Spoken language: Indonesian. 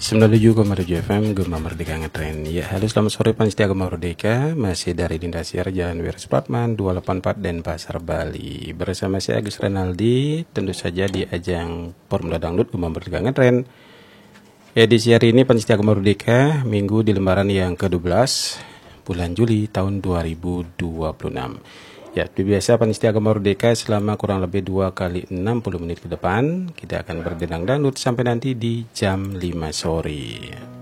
97,7 FM Gema Merdeka Ngetren. Ya, halo selamat sore panitia Gema Merdeka. Masih dari Dindasiar Jalan Wira Supratman 284 Denpasar, Bali. Bersama saya Agus Renaldi, tentu saja di ajang Formula Dangdut Gema Merdeka Ngetren. Edisi hari ini panitia Gema Merdeka, minggu di lembaran yang ke-12 bulan Juli tahun 2026. Ya, seperti biasa panitia Gema Merdeka selama kurang lebih 2 kali 60 menit ke depan kita akan berdendang dangdut sampai nanti di jam 5 sore.